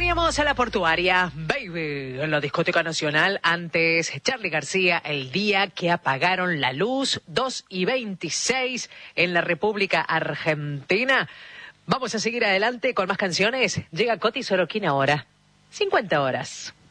Teníamos a la portuaria, Baby, en la discoteca nacional. Antes, Charly García, El día que apagaron la luz, 2:26 en la República Argentina. Vamos a seguir adelante con más canciones. Llega Coti Sorokin ahora, 50 horas.